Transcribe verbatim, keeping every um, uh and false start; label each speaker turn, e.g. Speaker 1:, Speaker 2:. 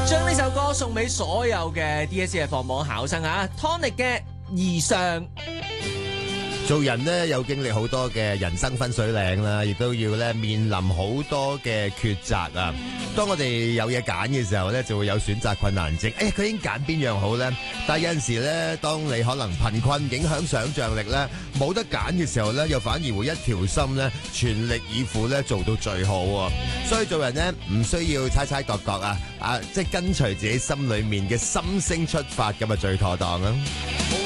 Speaker 1: 將呢首歌送俾所有嘅 D S E 嘅放榜考生啊 Tonic 嘅異常。
Speaker 2: 做人呢，有經歷好多嘅人生分水嶺啦，亦都要咧面臨好多嘅抉擇啊。當我哋有嘢揀嘅時候咧，就會有選擇困難症。誒，佢應揀邊樣好咧？但係有陣時咧，當你可能貧困影響想像力咧，冇得揀嘅時候咧，又反而會一條心咧，全力以赴咧做到最好喎。所以做人咧唔需要猜猜度度啊，啊，即係跟隨自己心裡面嘅心聲出發咁啊，最妥當啊！